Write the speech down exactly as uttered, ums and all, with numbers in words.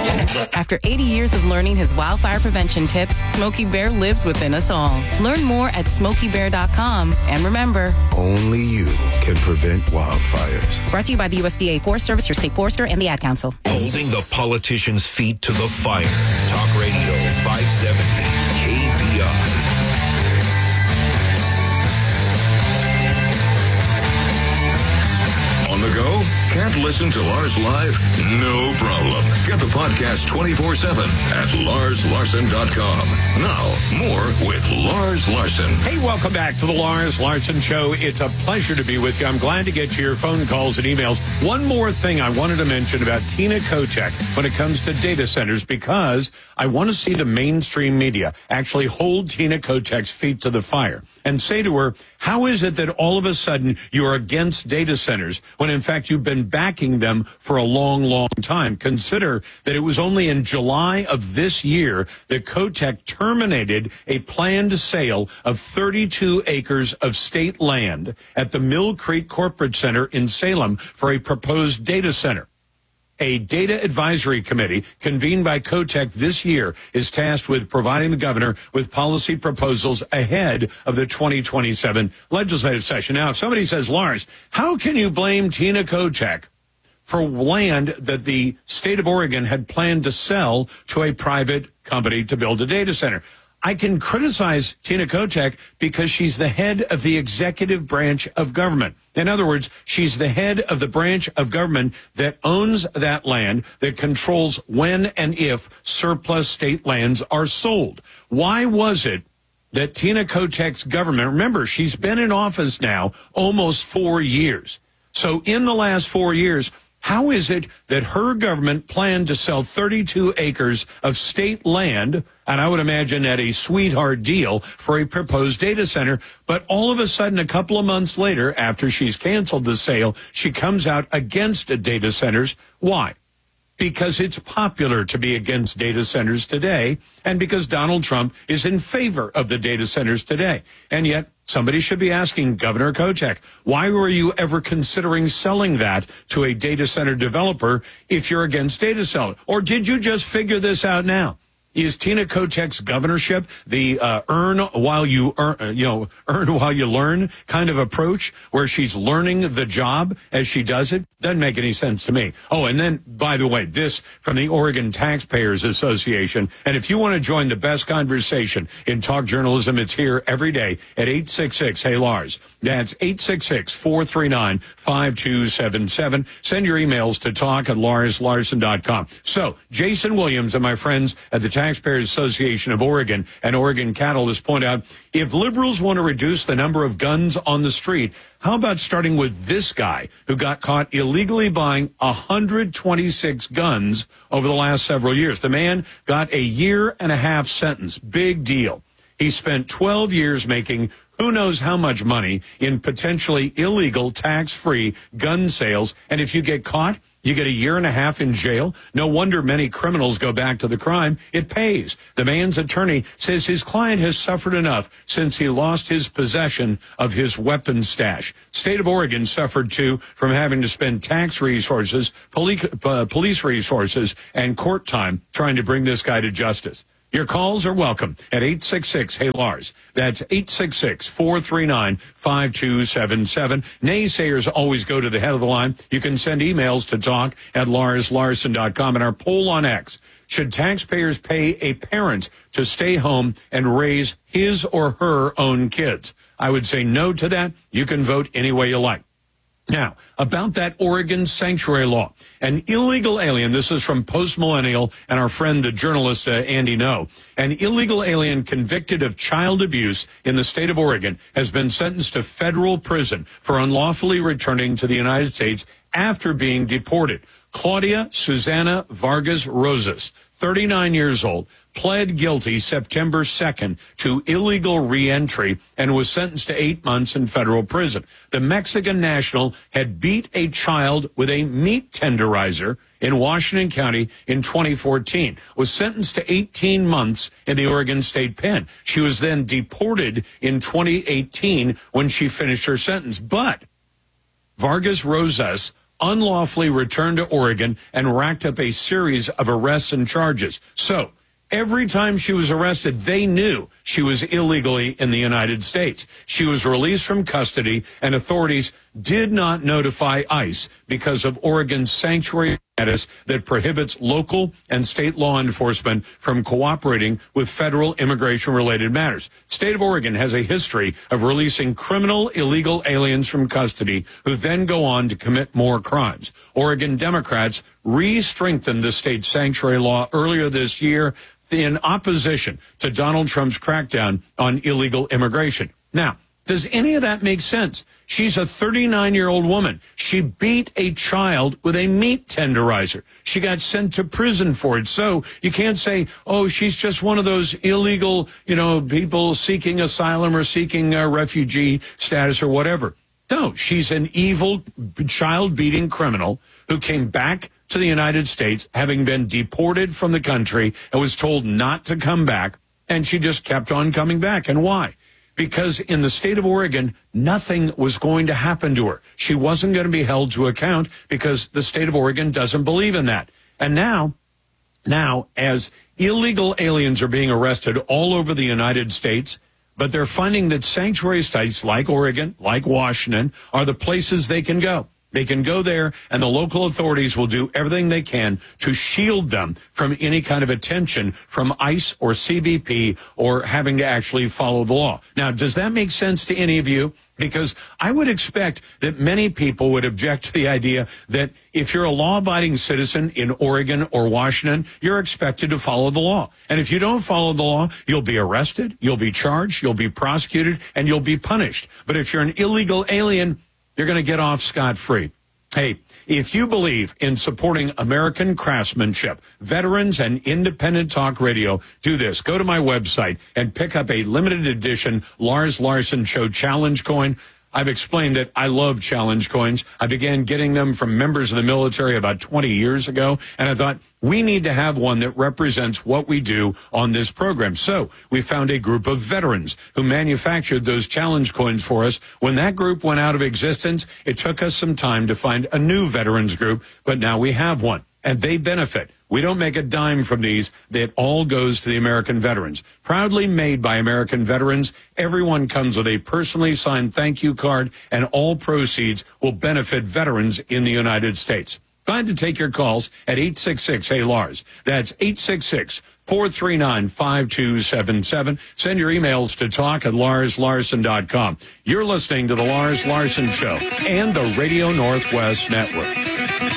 After eighty years of learning his wildfire prevention tips, Smokey Bear lives within us all. Learn more at smokey bear dot com. And remember, only you can prevent wildfires. Brought to you by the U S D A Forest Service, your state forester, and the Ad Council. Holding the politicians' feet to the fire. Talk Radio five seventy K V I. On the go? Can't listen to Lars live? No problem. Get the podcast twenty-four seven at lars larson dot com. Now, more with Lars Larson. Hey, welcome back to the Lars Larson Show. It's a pleasure to be with you. I'm glad to get to your phone calls and emails. One more thing I wanted to mention about Tina Kotek when it comes to data centers, because I want to see the mainstream media actually hold Tina Kotek's feet to the fire and say to her, how is it that all of a sudden you're against data centers when in fact you've been backing them for a long, long time? Consider that it was only in July of this year that Kotek terminated a planned sale of thirty-two acres of state land at the Mill Creek Corporate Center in Salem for a proposed data center. A data advisory committee convened by Kotek this year is tasked with providing the governor with policy proposals ahead of the twenty twenty-seven legislative session. Now, if somebody says, Lars, how can you blame Tina Kotek for land that the state of Oregon had planned to sell to a private company to build a data center? I can criticize Tina Kotek because she's the head of the executive branch of government. In other words, she's the head of the branch of government that owns that land, that controls when and if surplus state lands are sold. Why was it that Tina Kotek's government, remember, she's been in office now almost four years. So in the last four years, how is it that her government planned to sell thirty-two acres of state land, and I would imagine at a sweetheart deal, for a proposed data center, but all of a sudden, a couple of months later, after she's canceled the sale, she comes out against data centers? Why? Because it's popular to be against data centers today, and because Donald Trump is in favor of the data centers today. And yet, somebody should be asking Governor Kotek, why were you ever considering selling that to a data center developer if you're against data center? Or did you just figure this out now? Is Tina Kotek's governorship the uh, earn while you earn, you know, earn while you learn kind of approach, where she's learning the job as she does it? Doesn't make any sense to me. Oh, and then, by the way, this from the Oregon Taxpayers Association. And if you want to join the best conversation in talk journalism, it's here every day at eight six six, hey Lars. That's eight six six, four three nine, five two seven seven. Send your emails to talk at lars larson dot com. So, Jason Williams and my friends at the Taxpayers Association of Oregon and Oregon Catalyst point out, if liberals want to reduce the number of guns on the street, how about starting with this guy who got caught illegally buying one hundred twenty-six guns over the last several years? The man got a year and a half sentence. Big deal. He spent twelve years making who knows how much money in potentially illegal, tax-free gun sales. And if you get caught, you get a year and a half in jail. No wonder many criminals go back to the crime. It pays. The man's attorney says his client has suffered enough since he lost his possession of his weapon stash. State of Oregon suffered, too, from having to spend tax resources, police, uh, police resources, and court time trying to bring this guy to justice. Your calls are welcome at eight six six, hey Lars. That's eight six six, four three nine, five two seven seven. Naysayers always go to the head of the line. You can send emails to talk at lars larson dot com. And our poll on X, should taxpayers pay a parent to stay home and raise his or her own kids? I would say no to that. You can vote any way you like. Now, about that Oregon sanctuary law. An illegal alien, this is from Post Millennial and our friend, the journalist, uh, Andy No. An illegal alien convicted of child abuse in the state of Oregon has been sentenced to federal prison for unlawfully returning to the United States after being deported. Claudia Susana Vargas Rosas, thirty-nine years old, pled guilty September second to illegal reentry and was sentenced to eight months in federal prison. The Mexican national had beat a child with a meat tenderizer in Washington County in twenty fourteen, was sentenced to eighteen months in the Oregon State Pen. She was then deported in twenty eighteen when she finished her sentence. But Vargas Rosas unlawfully returned to Oregon and racked up a series of arrests and charges. So every time she was arrested, they knew she was illegally in the United States. She was released from custody, and authorities did not notify ICE because of Oregon's sanctuary status that prohibits local and state law enforcement from cooperating with federal immigration-related matters. State of Oregon has a history of releasing criminal illegal aliens from custody who then go on to commit more crimes. Oregon Democrats re-strengthened the state sanctuary law earlier this year in opposition to Donald Trump's crackdown on illegal immigration. Now, does any of that make sense? She's a thirty-nine-year-old woman. She beat a child with a meat tenderizer. She got sent to prison for it. So you can't say, oh, she's just one of those illegal, you know, people seeking asylum or seeking uh, refugee status or whatever. No, she's an evil child-beating criminal who came back to the United States, having been deported from the country and was told not to come back, and she just kept on coming back. And why? Because in the state of Oregon, nothing was going to happen to her. She wasn't going to be held to account because the state of Oregon doesn't believe in that. And now, now, as illegal aliens are being arrested all over the United States, but they're finding that sanctuary states like Oregon, like Washington, are the places they can go. They can go there, and the local authorities will do everything they can to shield them from any kind of attention from ICE or C B P or having to actually follow the law. Now, does that make sense to any of you? Because I would expect that many people would object to the idea that if you're a law-abiding citizen in Oregon or Washington, you're expected to follow the law. And if you don't follow the law, you'll be arrested, you'll be charged, you'll be prosecuted, and you'll be punished. But if you're an illegal alien, you're going to get off scot-free. Hey, if you believe in supporting American craftsmanship, veterans, and independent talk radio, do this. Go to my website and pick up a limited edition Lars Larson Show Challenge coin. I've explained that I love challenge coins. I began getting them from members of the military about twenty years ago, and I thought we need to have one that represents what we do on this program. So we found a group of veterans who manufactured those challenge coins for us. When that group went out of existence, it took us some time to find a new veterans group, but now we have one, and they benefit. We don't make a dime from these. It all goes to the American veterans. Proudly made by American veterans, everyone comes with a personally signed thank you card, and all proceeds will benefit veterans in the United States. Glad to take your calls at eight six six, hey Lars. That's eight six six, four three nine, five two seven seven. Send your emails to talk at lars larson dot com. You're listening to The Lars Larson Show and the Radio Northwest Network.